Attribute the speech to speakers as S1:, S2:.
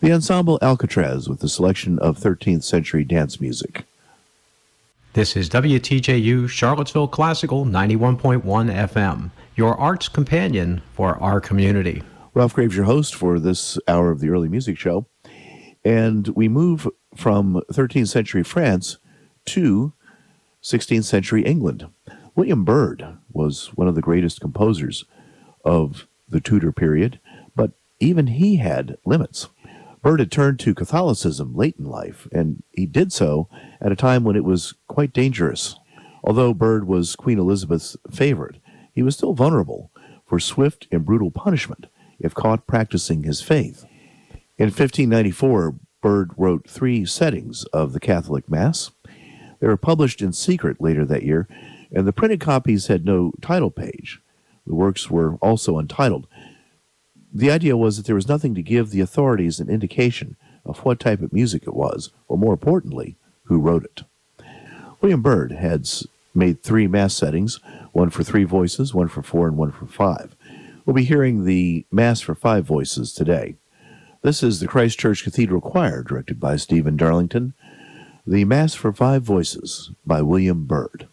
S1: The ensemble Alcatraz with a selection of 13th century dance music.
S2: This is WTJU Charlottesville Classical 91.1 FM, your arts companion for our community.
S1: Ralph Graves, your host for this hour of the Early Music Show. And we move from 13th century France to 16th century England. William Byrd was one of the greatest composers of the Tudor period, but even he had limits. Byrd had turned to Catholicism late in life, and he did so at a time when it was quite dangerous. Although Byrd was Queen Elizabeth's favorite, he was still vulnerable for swift and brutal punishment if caught practicing his faith. In 1594, Byrd wrote 3 settings of the Catholic Mass. They were published in secret later that year, and the printed copies had no title page. The works were also untitled. The idea was that there was nothing to give the authorities an indication of what type of music it was, or more importantly, who wrote it. William Byrd had made 3 Mass settings, one for 3 voices, one for 4, and one for 5. We'll be hearing the Mass for 5 voices today. This is the Christ Church Cathedral Choir, directed by Stephen Darlington. The Mass for 5 voices by William Byrd.